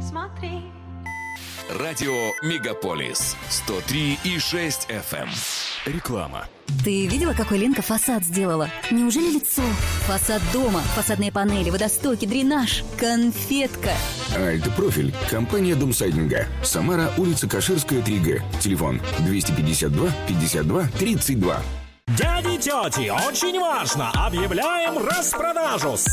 смотри. Радио Мегаполис 103,6 FM. Реклама. Ты видела, какой Ленка фасад сделала? Неужели лицо? Фасад дома, фасадные панели, водостоки, дренаж, конфетка. Альт-профиль. Компания Домсайдинга. Самара, улица Каширская, 3Г. Телефон 252 52 32. Дяди, тети, очень важно! Объявляем распродажу!